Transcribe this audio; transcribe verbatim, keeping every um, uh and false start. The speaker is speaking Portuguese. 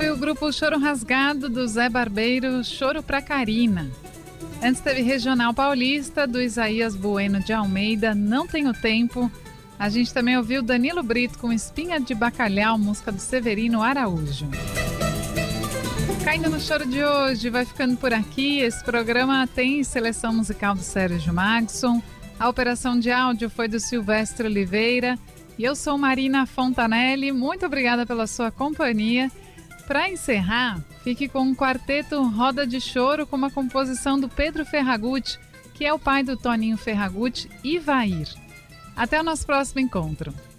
foi o grupo Choro Rasgado do Zé Barbeiro, Choro pra Carina. Antes teve Regional Paulista do Isaías Bueno de Almeida, Não Tenho Tempo. A gente também ouviu Danilo Brito com Espinha de Bacalhau, música do Severino Araújo. Caindo no choro de hoje, vai ficando por aqui. Esse programa tem seleção musical do Sérgio Magson. A operação de áudio foi do Silvestre Oliveira. E eu sou Marina Fontanelli. Muito obrigada pela sua companhia. Para encerrar, fique com um quarteto Roda de Choro com uma composição do Pedro Ferragutti, que é o pai do Toninho Ferragutti, e Vair. Até o nosso próximo encontro.